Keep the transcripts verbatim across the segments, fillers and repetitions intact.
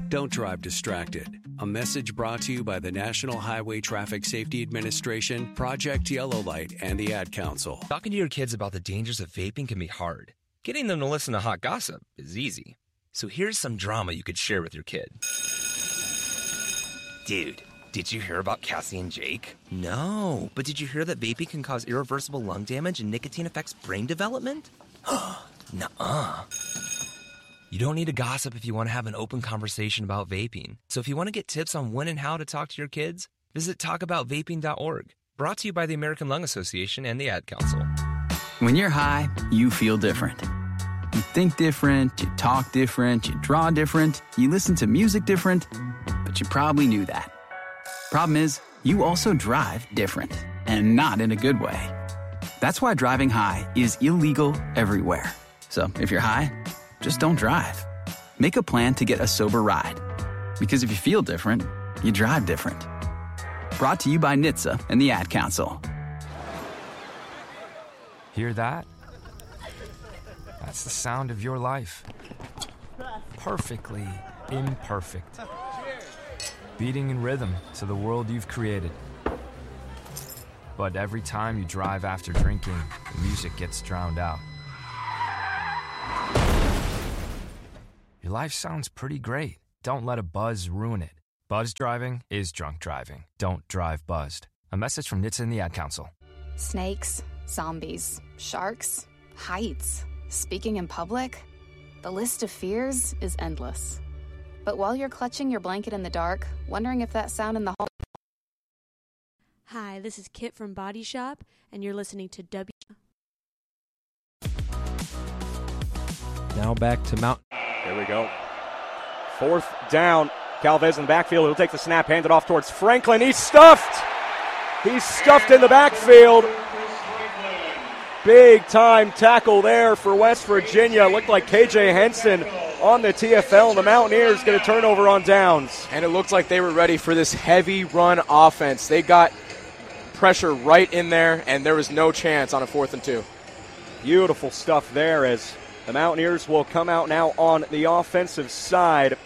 Don't drive distracted. A message brought to you by the National Highway Traffic Safety Administration, Project Yellow Light, and the Ad Council. Talking to your kids about the dangers of vaping can be hard. Getting them to listen to hot gossip is easy. So here's some drama you could share with your kid. Dude, did you hear about Cassie and Jake? No, but did you hear that vaping can cause irreversible lung damage and nicotine affects brain development? Nuh-uh. You don't need to gossip if you want to have an open conversation about vaping. So if you want to get tips on when and how to talk to your kids, visit talk about vaping dot org. Brought to you by the American Lung Association and the Ad Council. When you're high, you feel different. You think different, you talk different, you draw different, you listen to music different, but you probably knew that. Problem is, you also drive different, and not in a good way. That's why driving high is illegal everywhere. So if you're high, just don't drive. Make a plan to get a sober ride. Because if you feel different, you drive different. Brought to you by N H T S A and the Ad Council. Hear that? That's the sound of your life. Perfectly imperfect. Beating in rhythm to the world you've created. But every time you drive after drinking, the music gets drowned out. Your life sounds pretty great. Don't let a buzz ruin it. Buzz driving is drunk driving. Don't drive buzzed. A message from N H T S A and the Ad Council. Snakes, zombies, sharks, heights, speaking in public. The list of fears is endless. But while you're clutching your blanket in the dark, wondering if that sound in the hall... Hi, this is Kit from Body Shop, and you're listening to W... Now back to Mount... There we go. Fourth down. Calvez in the backfield. He'll take the snap, hand it off towards Franklin. He's stuffed. He's stuffed in the backfield. Big time tackle there for West Virginia. Looked like K J Henson on the T F L, and the Mountaineers get a turnover on downs. And it looked like they were ready for this heavy run offense. They got pressure right in there, and there was no chance on a fourth and two. Beautiful stuff there as the Mountaineers will come out now on the offensive side.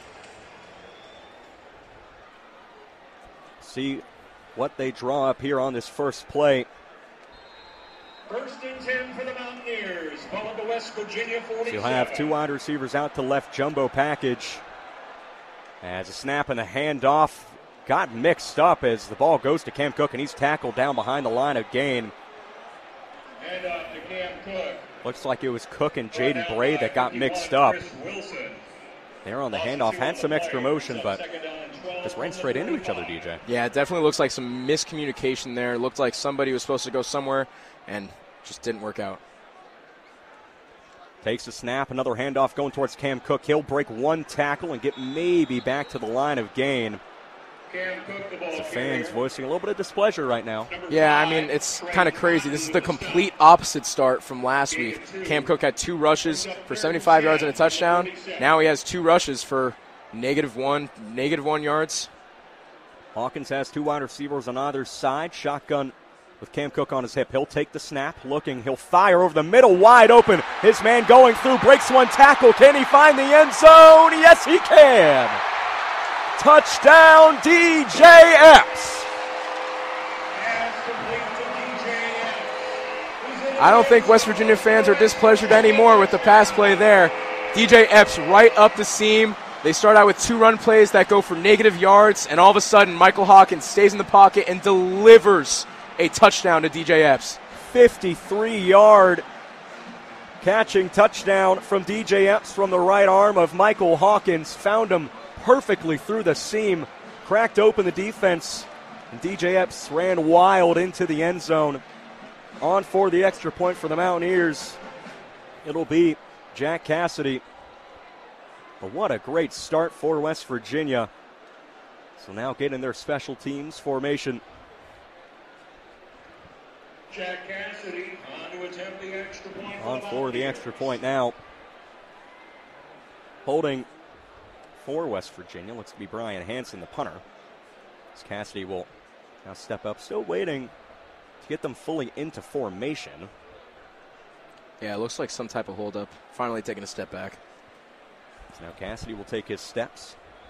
See what they draw up here on this first play. First and ten for the Mountaineers. Ball at the West Virginia forty-seven. You'll have two wide receivers out to left, jumbo package. As a snap and a handoff got mixed up as the ball goes to Cam Cook, and he's tackled down behind the line of gain. Hand off to Cam Cook. Looks like it was Cook and Jaden Bray that got mixed up. They're on the handoff. Had some extra motion, but just ran straight into each other, D J. Yeah, it definitely looks like some miscommunication there. It looked like somebody was supposed to go somewhere and just didn't work out. Takes a snap, another handoff going towards Cam Cook. He'll break one tackle and get maybe back to the line of gain. The fans voicing a little bit of displeasure right now. Yeah, I mean, it's kind of crazy. This is the complete opposite start from last week. Cam Cook had two rushes for seventy-five yards and a touchdown. Now he has two rushes for negative one, negative one yards. Hawkins has two wide receivers on either side. Shotgun with Cam Cook on his hip. He'll take the snap, looking. He'll fire over the middle, wide open. His man going through, breaks one tackle. Can he find the end zone? Yes, he can. Touchdown, D J Epps. I don't think West Virginia fans are displeasured anymore with the pass play there. D J Epps right up the seam. They start out with two run plays that go for negative yards, and all of a sudden Michael Hawkins stays in the pocket and delivers a touchdown to D J Epps. fifty-three yard catching touchdown from D J Epps from the right arm of Michael Hawkins. Found him perfectly through the seam, cracked open the defense, and D J Epps ran wild into the end zone. On for the extra point for the Mountaineers. It'll be Jack Cassidy. But what a great start for West Virginia. So now getting their special teams formation. Jack Cassidy on to attempt the extra point. On for the extra point now. Holding for West Virginia looks to be Brian Hansen, the punter. As Cassidy will now step up, still waiting to get them fully into formation. Yeah, it looks like some type of holdup. Finally taking a step back. So now Cassidy will take his steps.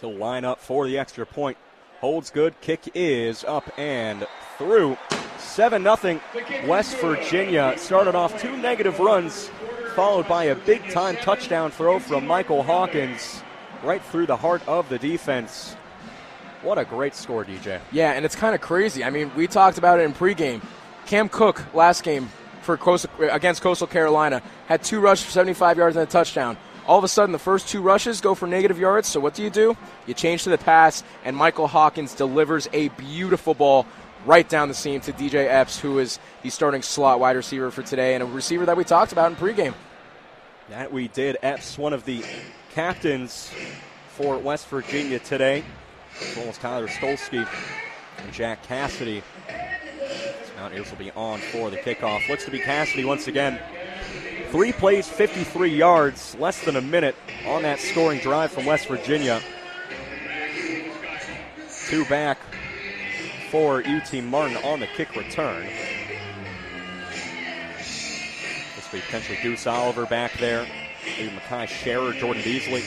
He'll line up for the extra point. Holds good. Kick is up and through. seven nothing West Virginia. Started off two negative runs, followed by a big-time touchdown throw from Michael Hawkins right through the heart of the defense. What a great score, D J. Yeah, and it's kind of crazy. I mean, we talked about it in pregame. Cam Cook last game for Coastal, against Coastal Carolina had two rushes for seventy-five yards and a touchdown. All of a sudden, the first two rushes go for negative yards, so what do you do? You change to the pass, and Michael Hawkins delivers a beautiful ball right down the seam to D J Epps, who is the starting slot wide receiver for today, and a receiver that we talked about in pregame. That we did. Epps, one of the captains for West Virginia today, as well as Tyler Stolsky and Jack Cassidy. Mountaineers will be on for the kickoff. Looks to be Cassidy once again. Three plays, fifty-three yards, less than a minute on that scoring drive from West Virginia. Two back for U T Martin on the kick return. This will be potentially Deuce Oliver back there. Maybe Makai Scherer, Jordan Beasley.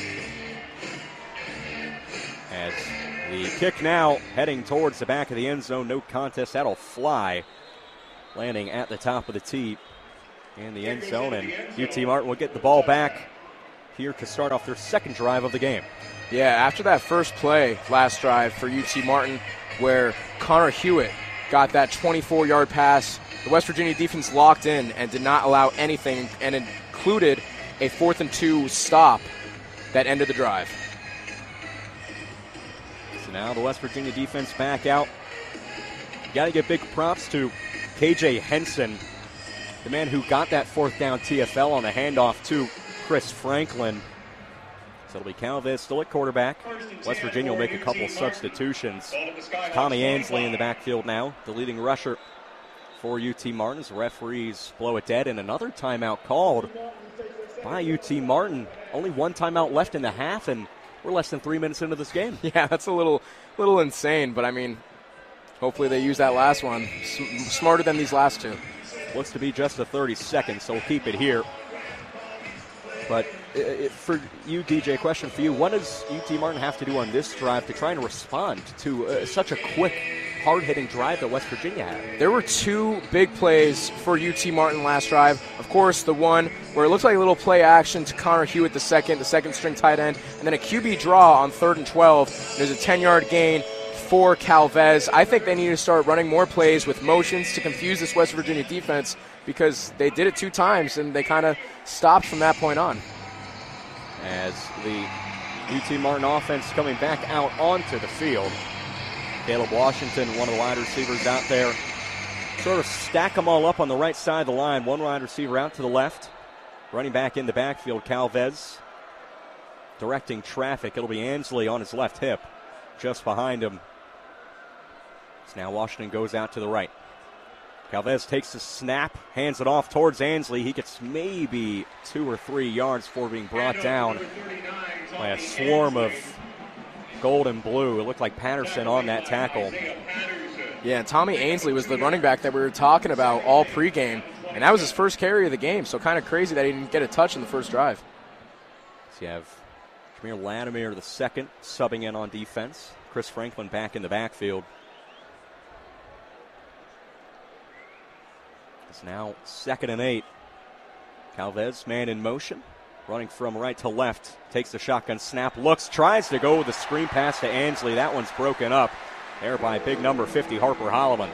As the kick now heading towards the back of the end zone. No contest. That'll fly. Landing at the top of the tee in the end zone. And U T Martin will get the ball back here to start off their second drive of the game. Yeah, after that first play last drive for U T Martin, where Connor Hewitt got that twenty-four-yard pass, the West Virginia defense locked in and did not allow anything, and included a fourth and two stop that ended the drive. So now the West Virginia defense back out. Got to give big props to K J Henson, the man who got that fourth down T F L on the handoff to Chris Franklin. So it'll be Calvez still at quarterback. West Virginia will make a couple substitutions. Tommy Ansley in the backfield now, the leading rusher for U T Martin. As the referees blow it dead, and another timeout called by U T Martin. Only one timeout left in the half, and we're less than three minutes into this game. Yeah, that's a little, little insane, but I mean, hopefully they use that last one. S- smarter than these last two. Looks to be just a thirty seconds, so we'll keep it here. But it, it, for you, D J, question for you. What does U T Martin have to do on this drive to try and respond to uh, such a quick, hard-hitting drive that West Virginia had? There were two big plays for U T Martin last drive. Of course, the one where it looks like a little play action to Connor Hewitt, the second, the second-string tight end, and then a Q B draw on third and twelve. There's a ten-yard gain for Calvez. I think they need to start running more plays with motions to confuse this West Virginia defense, because they did it two times and they kind of stopped from that point on. As the U T Martin offense coming back out onto the field. Caleb Washington, one of the wide receivers out there. Sort of stack them all up on the right side of the line. One wide receiver out to the left. Running back in the backfield, Calvez. Directing traffic, it'll be Ansley on his left hip. Just behind him. So now Washington goes out to the right. Calvez takes the snap, hands it off towards Ansley. He gets maybe two or three yards before being brought down by a swarm of gold and blue. It looked like Patterson on that tackle. Yeah, Tommy Ansley was the running back that we were talking about all pregame, and that was his first carry of the game, so kind of crazy that he didn't get a touch in the first drive. So you have Jameer Latimer, the second, subbing in on defense. Chris Franklin back in the backfield. It's now second and eight. Calvez, man in motion, running from right to left. Takes the shotgun snap, looks, tries to go with a screen pass to Ansley. That one's broken up there by big number fifty, Harper Holloman.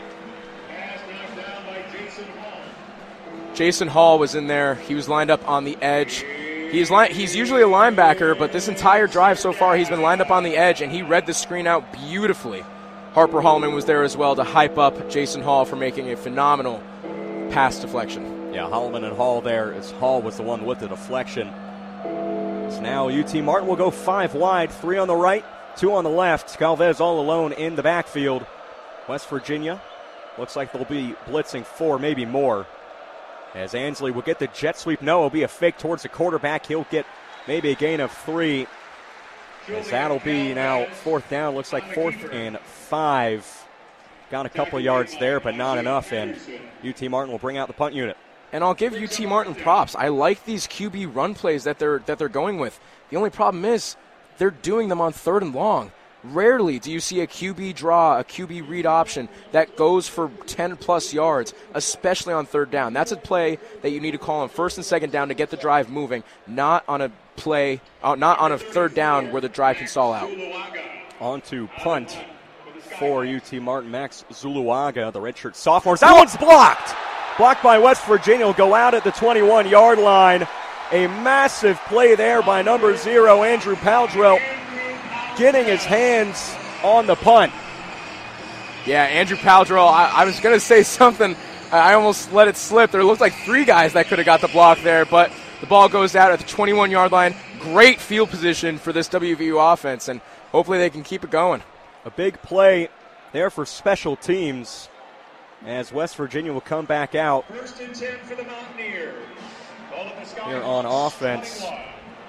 Jason Hall was in there. He was lined up on the edge. He's li- he's usually a linebacker, but this entire drive so far he's been lined up on the edge, and he read the screen out beautifully. Harper Holloman was there as well to hype up Jason Hall for making a phenomenal pass deflection. Yeah, Holloman and Hall there, as Hall was the one with the deflection. So now U T Martin will go five wide, three on the right, two on the left. Calvez all alone in the backfield. West Virginia looks like they'll be blitzing four, maybe more. As Ansley will get the jet sweep. No, it'll be a fake towards the quarterback. He'll get maybe a gain of three. As that'll be now fourth down. Looks like fourth and five. Got a couple of yards there, but not enough. And U T Martin will bring out the punt unit. And I'll give U T Martin props. I like these Q B run plays that they're that they're going with. The only problem is they're doing them on third and long. Rarely do you see a Q B draw, a Q B read option that goes for ten-plus yards, especially on third down. That's a play that you need to call on first and second down to get the drive moving, not on a play, uh, not on a third down where the drive can stall out. On to punt for U T Martin. Max Zuluaga, the redshirt sophomore. That one's blocked. Blocked by West Virginia. Will go out at the twenty-one-yard line. A massive play there by number zero, Andrew Paldrell, getting his hands on the punt. Yeah, Andrew Paldrell, I, I was going to say something. I almost let it slip. There looked like three guys that could have got the block there, but the ball goes out at the twenty-one-yard line. Great field position for this W V U offense, and hopefully they can keep it going. A big play there for special teams as West Virginia will come back out First and ten for the Mountaineers. Ball at the Sky here on offense. twenty-one.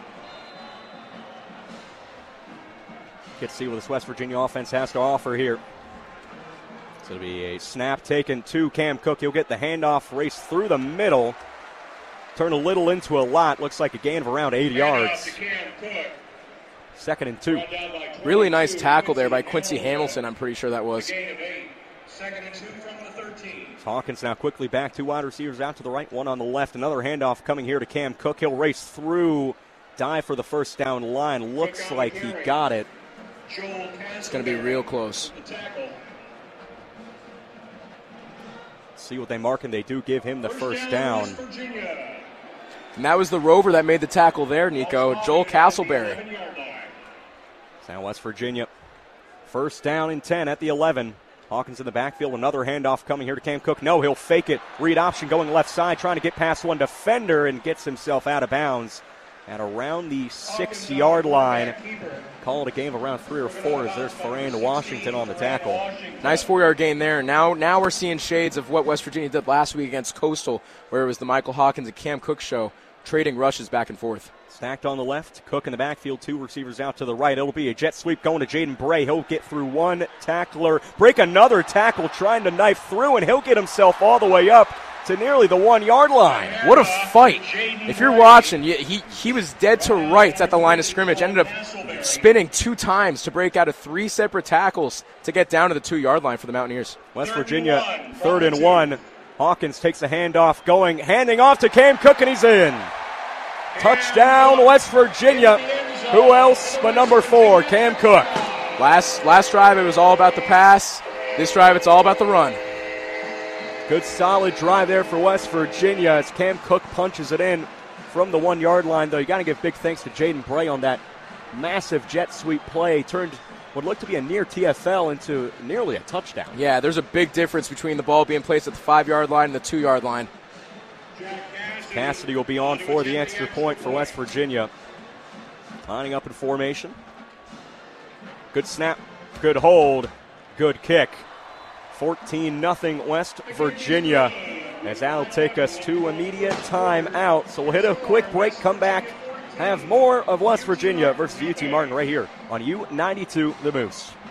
Get to see what this West Virginia offense has to offer here. So it'll be a snap taken to Cam Cook. He'll get the handoff, race through the middle. Turn a little into a lot. Looks like a gain of around eight yards. Second and two. Really nice tackle there by Quincy Hamilton, I'm pretty sure that was. Second and two from the thirteen. Hawkins now quickly back. Two wide receivers out to the right, one on the left. Another handoff coming here to Cam Cook. He'll race through, dive for the first down line. Looks like he got it. It's going to be real close. See what they mark, and they do give him the first down. And that was the rover that made the tackle there, Nico, Joel Castleberry. Now West Virginia, first down and ten at the eleven. Hawkins in the backfield, another handoff coming here to Cam Cook. No, he'll fake it. Read option going left side, trying to get past one defender and gets himself out of bounds at around the six-yard line. Call it a game of around three or four as there's Ferrand Washington on the tackle. Nice four-yard gain there. Now now we're seeing shades of what West Virginia did last week against Coastal, where it was the Michael Hawkins and Cam Cook show, trading rushes back and forth. Stacked on the left, Cook in the backfield, two receivers out to the right. It'll be a jet sweep going to Jaden Bray. He'll get through one tackler, break another tackle, trying to knife through, and he'll get himself all the way up to nearly the one-yard line. What a fight. If you're watching, he he was dead to rights at the line of scrimmage, ended up spinning two times to break out of three separate tackles to get down to the two-yard line for the Mountaineers. West Virginia, third and one. Hawkins takes the handoff going, handing off to Cam Cook, and he's in. Touchdown, West Virginia. Who else but number four, Cam Cook. Last last drive, it was all about the pass. This drive, it's all about the run. Good solid drive there for West Virginia as Cam Cook punches it in from the one-yard line, though. You got to give big thanks to Jaden Bray on that massive jet sweep play. Turned what looked to be a near T F L into nearly a touchdown. Yeah, there's a big difference between the ball being placed at the five-yard line and the two-yard line. Cassidy will be on for the extra point for West Virginia. Lining up in formation. Good snap, good hold, good kick. fourteen nothing West Virginia, as that'll take us to immediate timeout. So we'll hit a quick break, come back, have more of West Virginia versus U T Martin right here on U ninety-two The Moose.